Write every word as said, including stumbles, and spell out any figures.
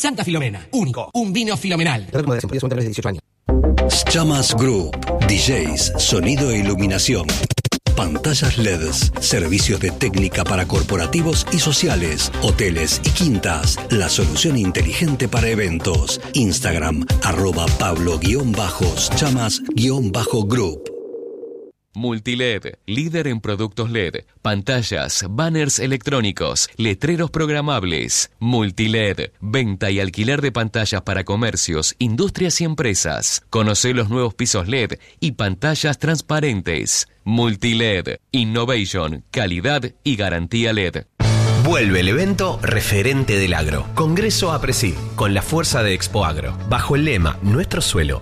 Santa Filomena, único, un vino filomenal. de dieciocho años. Chamas Group, D Js, sonido e iluminación. Pantallas L E Ds, servicios de técnica para corporativos y sociales, hoteles y quintas. La solución inteligente para eventos. Instagram, arroba Pablo-Chamas-Group. Multiled, líder en productos L E D, pantallas, banners electrónicos, letreros programables. Multiled, venta y alquiler de pantallas para comercios, industrias y empresas. Conoce los nuevos pisos L E D y pantallas transparentes. Multiled, innovation, calidad y garantía L E D. Vuelve el evento referente del agro. Congreso APRESID, con la fuerza de Expo Agro. Bajo el lema Nuestro suelo,